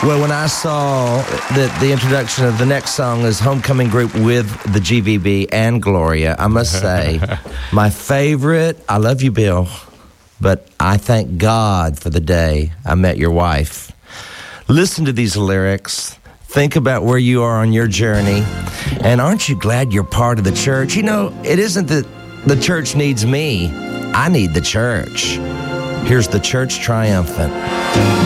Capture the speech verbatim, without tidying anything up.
Well, when I saw that the introduction of the next song is Homecoming Group with the G V B and Gloria, I must say, my favorite, I love you, Bill, but I thank God for the day I met your wife. Listen to these lyrics. Think about where you are on your journey. And aren't you glad you're part of the church? You know, it isn't that the church needs me. I need the church. Here's the church triumphant.